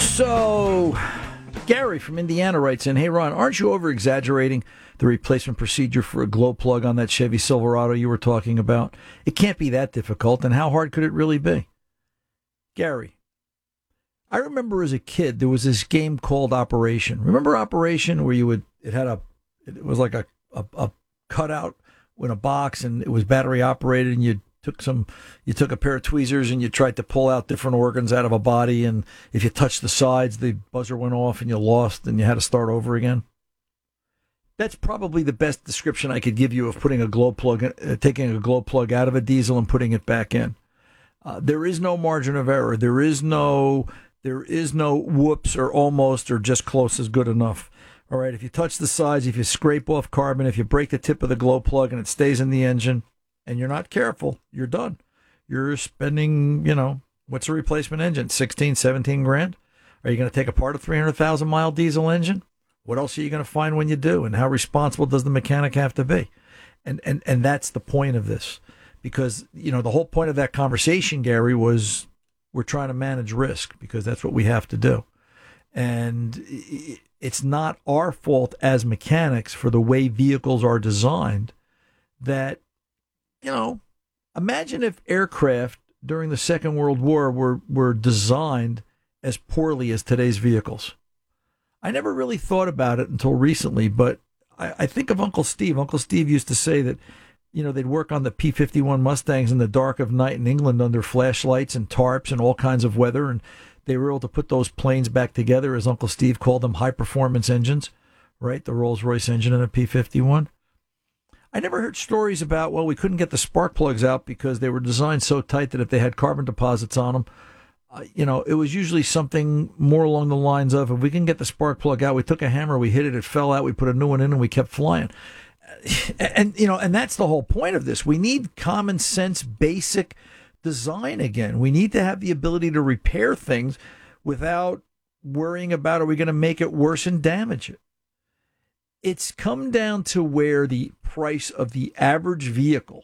So, Gary from Indiana writes in, hey, Ron, aren't you over-exaggerating the replacement procedure for a glow plug on that Chevy Silverado you were talking about? It can't be that difficult, and how hard could it really be? Gary, I remember as a kid there was this game called Operation. Remember Operation, where it was like a cutout in a box, and it was battery operated, and you took a pair of tweezers and you tried to pull out different organs out of a body, and if you touched the sides, the buzzer went off and you lost and you had to start over again. That's probably the best description I could give you of putting a glow plug, taking a glow plug out of a diesel and putting it back in. There is no margin of error. There is no whoops or almost or just close is good enough. All right, if you touch the sides, if you scrape off carbon, if you break the tip of the glow plug and it stays in the engine, and you're not careful, you're done. You're spending, what's a replacement engine? 16, 17 grand? Are you going to take apart a 300,000 mile diesel engine? What else are you going to find when you do? And how responsible does the mechanic have to be? And that's the point of this. Because, the whole point of that conversation, Gary, was we're trying to manage risk because that's what we have to do. And it's not our fault as mechanics for the way vehicles are designed that, imagine if aircraft during the Second World War were designed as poorly as today's vehicles. I never really thought about it until recently, but I think of Uncle Steve. Uncle Steve used to say that, they'd work on the P-51 Mustangs in the dark of night in England under flashlights and tarps and all kinds of weather, and they were able to put those planes back together, as Uncle Steve called them, high-performance engines, right? The Rolls-Royce engine in a P-51. I never heard stories about, we couldn't get the spark plugs out because they were designed so tight that if they had carbon deposits on them, it was usually something more along the lines of, if we can get the spark plug out, we took a hammer, we hit it, it fell out, we put a new one in, and we kept flying. And that's the whole point of this. We need common sense, basic design again. We need to have the ability to repair things without worrying about, are we going to make it worse and damage it? It's come down to where the price of the average vehicle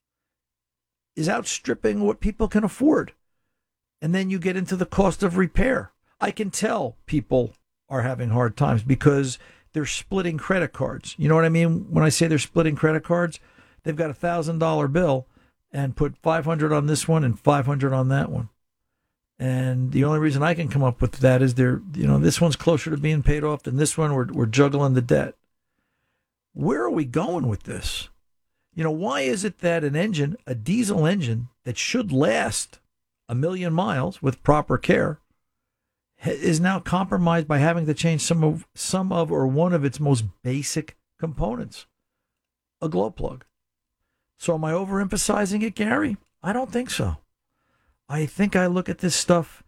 is outstripping what people can afford. And then you get into the cost of repair. I can tell people are having hard times because they're splitting credit cards. You know what I mean? When I say they're splitting credit cards, they've got $1,000 bill and put $500 on this one and $500 on that one. And the only reason I can come up with that is this one's closer to being paid off than this one. We're juggling the debt. Where are we going with this? Why is it that an engine, a diesel engine that should last 1 million miles with proper care, is now compromised by having to change some of or one of its most basic components, a glow plug? So am I overemphasizing it, Gary? I don't think so. I think I look at this stuff.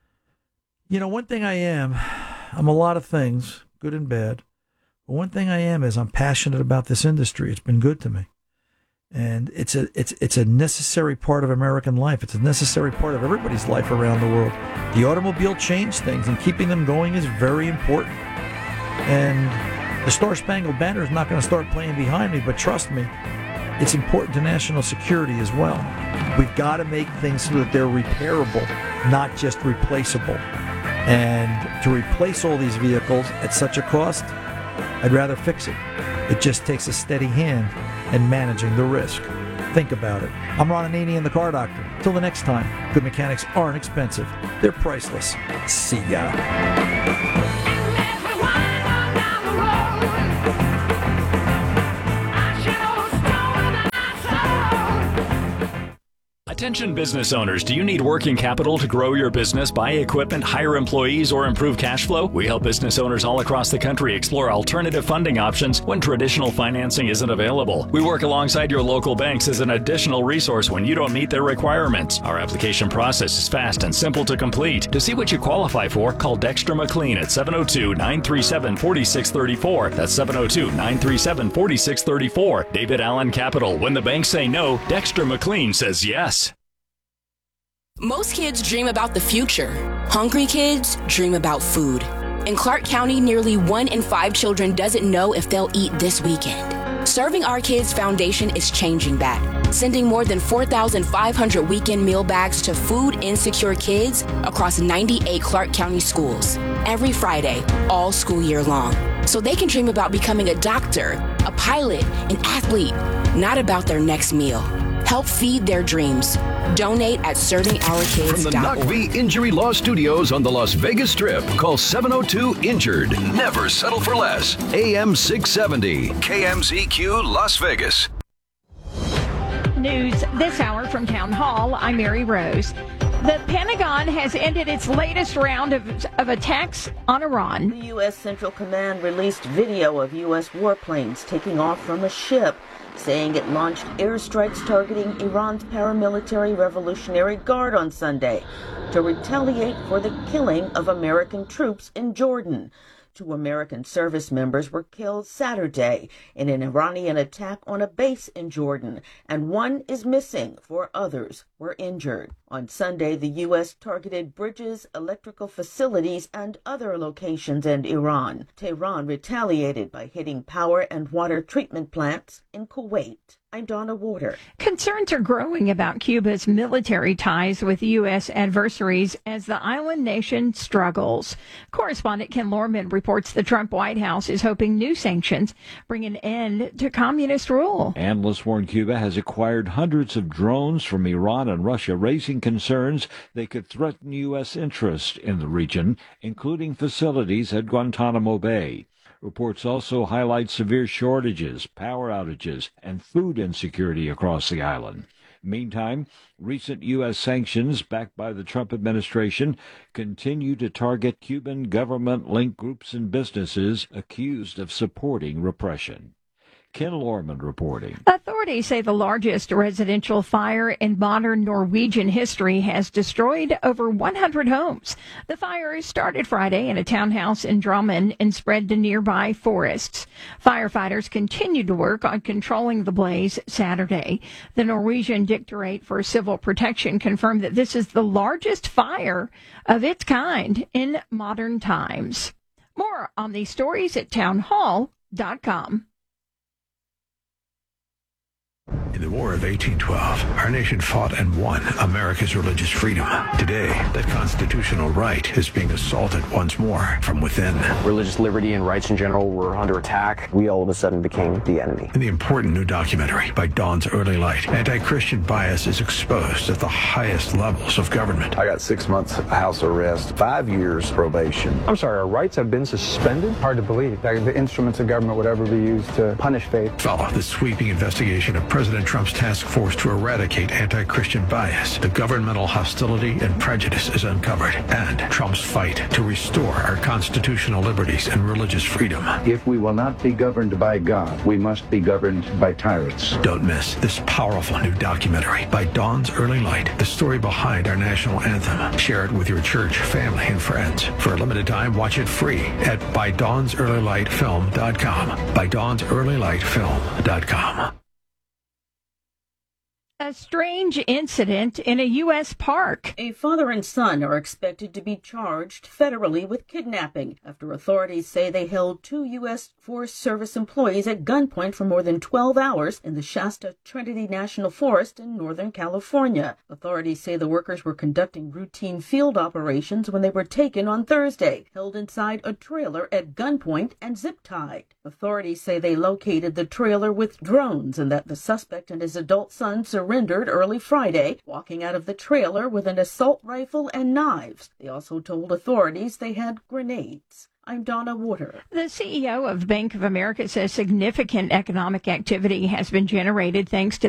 One thing I'm a lot of things, good and bad. But one thing I am is I'm passionate about this industry. It's been good to me. And it's a necessary part of American life. It's a necessary part of everybody's life around the world. The automobile changed things, and keeping them going is very important. And the Star Spangled Banner is not going to start playing behind me, but trust me, it's important to national security as well. We've got to make things so that they're repairable, not just replaceable. And to replace all these vehicles at such a cost, I'd rather fix it. It just takes a steady hand and managing the risk. Think about it. I'm Ron Ananian, the Car Doctor. Till the next time, good mechanics aren't expensive. They're priceless. See ya. Attention business owners, do you need working capital to grow your business, buy equipment, hire employees, or improve cash flow? We help business owners all across the country explore alternative funding options when traditional financing isn't available. We work alongside your local banks as an additional resource when you don't meet their requirements. Our application process is fast and simple to complete. To see what you qualify for, call Dexter McLean at 702-937-4634. That's 702-937-4634. David Allen Capital. When the banks say no, Dexter McLean says yes. Most kids dream about the future. Hungry kids dream about food. In Clark County, nearly 1 in 5 children doesn't know if they'll eat this weekend. Serving Our Kids Foundation is changing that. sending more than 4,500 weekend meal bags to food insecure kids across 98 Clark County schools every Friday, all school year long, so they can dream about becoming a doctor, a pilot, an athlete, not about their next meal. Help feed their dreams. Donate at ServingOurKids.org. From the NACV Injury Law Studios on the Las Vegas Strip, call 702-INJURED. Never settle for less. AM 670, KMZQ Las Vegas. News this hour from Town Hall. I'm Mary Rose. The Pentagon has ended its latest round of attacks on Iran. The U.S. Central Command released video of U.S. warplanes taking off from a ship, saying it launched airstrikes targeting Iran's paramilitary Revolutionary Guard on Sunday to retaliate for the killing of American troops in Jordan. 2 American service members were killed Saturday in an Iranian attack on a base in Jordan, and 1 is missing. 4 others were injured. On Sunday, the U.S. targeted bridges, electrical facilities, and other locations in Iran. Tehran retaliated by hitting power and water treatment plants in Kuwait. I'm Donna Warder. Concerns are growing about Cuba's military ties with U.S. adversaries as the island nation struggles. Correspondent Ken Lorman reports the Trump White House is hoping new sanctions bring an end to communist rule. Analysts warn Cuba has acquired hundreds of drones from Iran and Russia, raising concerns they could threaten U.S. interests in the region, including facilities at Guantanamo Bay. Reports also highlight severe shortages, power outages, and food insecurity across the island. Meantime, recent U.S. sanctions backed by the Trump administration continue to target Cuban government-linked groups and businesses accused of supporting repression. Ken Lorman reporting. Authorities say the largest residential fire in modern Norwegian history has destroyed over 100 homes. The fire started Friday in a townhouse in Drammen and spread to nearby forests. Firefighters continued to work on controlling the blaze Saturday. The Norwegian Directorate for Civil Protection confirmed that this is the largest fire of its kind in modern times. More on these stories at townhall.com. In the War of 1812, our nation fought and won America's religious freedom. Today, that constitutional right is being assaulted once more from within. Religious liberty and rights in general were under attack. We all of a sudden became the enemy. In the important new documentary, By Dawn's Early Light, anti-Christian bias is exposed at the highest levels of government. I got 6 months house arrest, 5 years probation. I'm sorry, our rights have been suspended? Hard to believe that the instruments of government would ever be used to punish faith. Follow the sweeping investigation of President Trump's task force to eradicate anti-Christian bias. The governmental hostility and prejudice is uncovered, and Trump's fight to restore our constitutional liberties and religious freedom. If we will not be governed by God, we must be governed by tyrants. Don't miss this powerful new documentary, By Dawn's Early Light, the story behind our national anthem. Share it with your church, family, and friends. For a limited time, watch it free at ByDawnsEarlyLightFilm.com. ByDawnsEarlyLightFilm.com. A strange incident in a U.S. park. A father and son are expected to be charged federally with kidnapping after authorities say they held 2 U.S. Forest Service employees at gunpoint for more than 12 hours in the Shasta Trinity National Forest in Northern California. Authorities say the workers were conducting routine field operations when they were taken on Thursday, held inside a trailer at gunpoint and zip-tied. Authorities say they located the trailer with drones and that the suspect and his adult son surrendered early Friday, walking out of the trailer with an assault rifle and knives. They also told authorities they had grenades. I'm Donna Warder. The CEO of Bank of America says significant economic activity has been generated thanks to